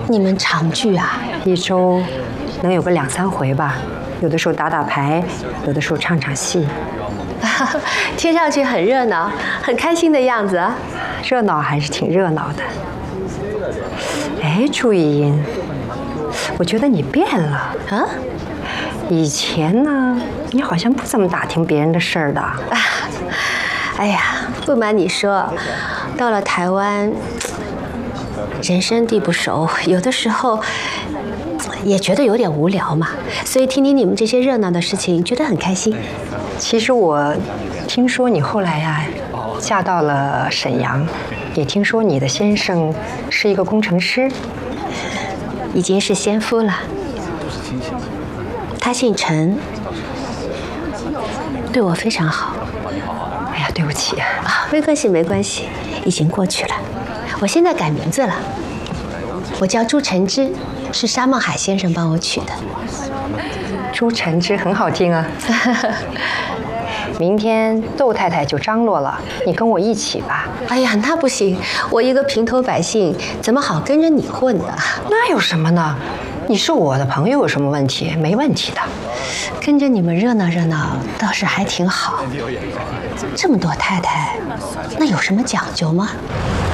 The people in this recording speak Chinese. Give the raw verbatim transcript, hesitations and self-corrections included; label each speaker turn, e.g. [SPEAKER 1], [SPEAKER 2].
[SPEAKER 1] 你们常聚啊？
[SPEAKER 2] 一周能有个两三回吧，有的时候打打牌，有的时候唱唱戏。
[SPEAKER 1] 听上去很热闹，很开心的样子啊。
[SPEAKER 2] 热闹还是挺热闹的。哎，朱茵茵，我觉得你变了
[SPEAKER 1] 啊。
[SPEAKER 2] 以前呢，你好像不怎么打听别人的事儿的。啊，
[SPEAKER 1] 哎呀，不瞒你说，到了台湾，人生地不熟，有的时候也觉得有点无聊嘛，所以听听你们这些热闹的事情，觉得很开心。
[SPEAKER 2] 其实我听说你后来呀、啊，嫁到了沈阳，也听说你的先生是一个工程师，
[SPEAKER 1] 已经是先夫了。他姓陈，对我非常好。
[SPEAKER 2] 哎呀，对不起
[SPEAKER 1] 啊，没关系，没关系，已经过去了。我现在改名字了，我叫朱晨之，是沙孟海先生帮我取的。
[SPEAKER 2] 朱晨之很好听啊。明天窦太太就张罗了，你跟我一起吧。
[SPEAKER 1] 哎呀，那不行，我一个平头百姓，怎么好跟着你混呢？
[SPEAKER 2] 那有什么呢？你是我的朋友，有什么问题？没问题的。
[SPEAKER 1] 跟着你们热闹热闹，倒是还挺好。这么多太太，那有什么讲究吗？